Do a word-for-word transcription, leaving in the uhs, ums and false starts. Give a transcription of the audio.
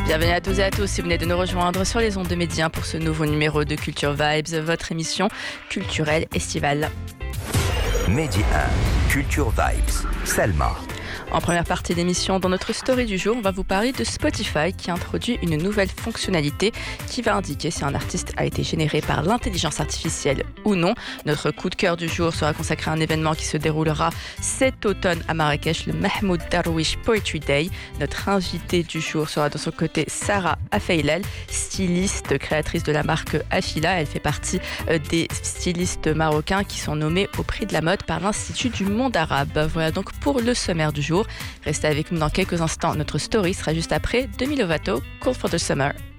Bienvenue à tous et à tous si vous venez de nous rejoindre sur les ondes de Média pour ce nouveau numéro de Culture Vibes, votre émission culturelle estivale. Média un, Culture Vibes, Selma. En première partie d'émission, dans notre story du jour, on va vous parler de Spotify qui introduit une nouvelle fonctionnalité qui va indiquer si un artiste a été généré par l'intelligence artificielle ou non. Notre coup de cœur du jour sera consacré à un événement qui se déroulera cet automne à Marrakech, le Mahmoud Darwish Poetry Day. Notre invitée du jour sera de son côté Sarah Afeilal, styliste, créatrice de la marque Afila. Elle fait partie des stylistes marocains qui sont nommés au prix de la mode par l'Institut du monde arabe. Voilà donc pour le sommaire du jour. Restez avec nous dans quelques instants. Notre story sera juste après Demi Lovato, Call for the Summer.